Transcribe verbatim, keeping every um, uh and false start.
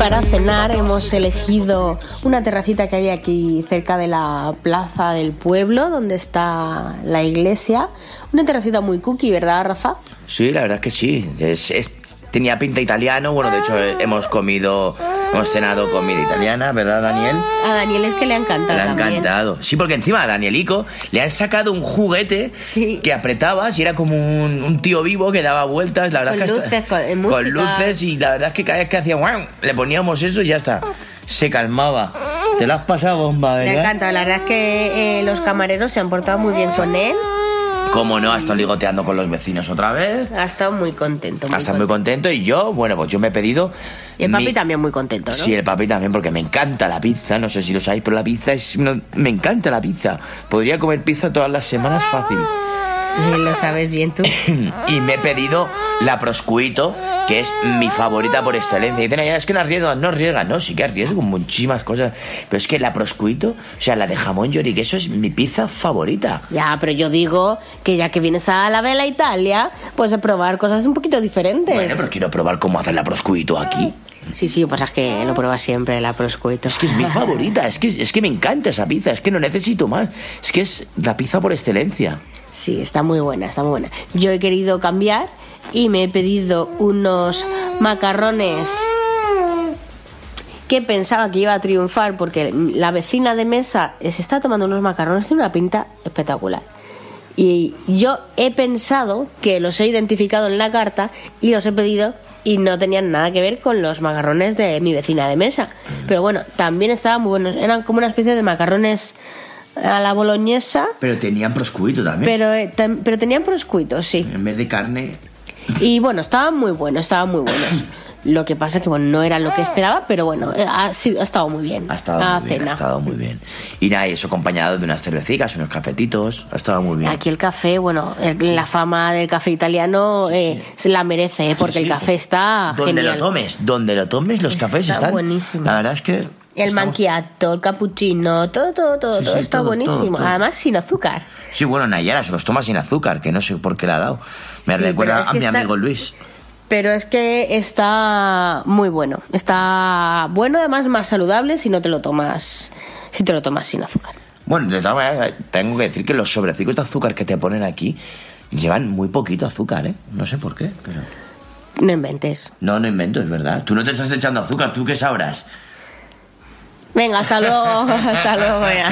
para cenar hemos elegido una terracita que hay aquí cerca de la plaza del pueblo, donde está la iglesia. Una terracita muy cookie, ¿verdad, Rafa? Sí, la verdad es que sí. Es, es, tenía pinta italiano. Bueno, de hecho hemos comido, hemos cenado comida italiana, ¿verdad, Daniel? A Daniel es que le ha encantado. Le ha también. encantado. Sí, porque encima a Danielico le han sacado un juguete sí. que apretabas y era como un, un tío vivo que daba vueltas. La verdad con que luces, hasta, con, con luces, y la verdad es que cada vez que hacía ¡guau! Le poníamos eso y ya está. Se calmaba. Te la has pasado bomba, ¿verdad? Le encanta. La verdad es que eh, los camareros se han portado muy bien con él. Cómo no, ha estado ligoteando con los vecinos otra vez. Ha estado muy contento. Muy ha estado contento. muy contento. Y yo, bueno, pues yo me he pedido... Y el papi mi... también muy contento, ¿no? Sí, el papi también, porque me encanta la pizza. No sé si lo sabéis, pero la pizza es... No, me encanta la pizza. Podría comer pizza todas las semanas fácil. Sí, lo sabes bien tú. Y me he pedido la proscuito, que es mi favorita por excelencia. Dicen, ya es que no arriesgas, no arriesgas. No, sí que arriesgo con muchísimas cosas. Pero es que la proscuito, o sea, la de jamón york y queso es mi pizza favorita. Ya, pero yo digo que ya que vienes a la Bella Italia, pues a probar cosas un poquito diferentes. Bueno, pero quiero probar cómo hacer la proscuito aquí. Sí, sí, pues es que lo pruebas siempre, la proscuito. Es que es mi favorita, es que, es que me encanta esa pizza, es que no necesito más. Es que es la pizza por excelencia. Sí, está muy buena, está muy buena. Yo he querido cambiar y me he pedido unos macarrones que pensaba que iba a triunfar porque la vecina de mesa se está tomando unos macarrones de una pinta espectacular. Y yo he pensado que los he identificado en la carta y los he pedido y no tenían nada que ver con los macarrones de mi vecina de mesa. Pero bueno, también estaban muy buenos. Eran como una especie de macarrones a la boloñesa. Pero tenían proscuito también. Pero, eh, tam, pero tenían proscuito, sí. En vez de carne. Y bueno, estaban muy buenos, estaban muy buenos. Lo que pasa es que bueno, no era lo que esperaba, pero bueno, ha, ha estado muy bien. Ha estado la muy bien, cena. ha estado muy bien. Y nada, eso acompañado de unas cervecitas, unos cafetitos, ha estado muy bien. Aquí el café, bueno, el, sí. la fama del café italiano sí, eh, sí. se la merece, eh, porque sí, sí. el café está donde genial. lo tomes, donde lo tomes, los está cafés están buenísimo. La verdad es que el estamos... macchiato, el cappuccino, todo, todo, todo, sí, todo sí, está todo, buenísimo. todo, todo. Además sin azúcar. Sí, bueno, Nayara se los toma sin azúcar, que no sé por qué la ha dado. Me sí, recuerda es a mi está... amigo Luis. Pero es que está muy bueno. Está bueno, además más saludable si no te lo tomas, si te lo tomas sin azúcar. Bueno, de todas maneras, tengo que decir que los sobrecitos de azúcar que te ponen aquí llevan muy poquito azúcar, ¿eh? No sé por qué, pero... No inventes. No, no invento, es verdad. Tú no te estás echando azúcar, ¿tú qué sabrás? Venga, hasta luego. Hasta luego, ya.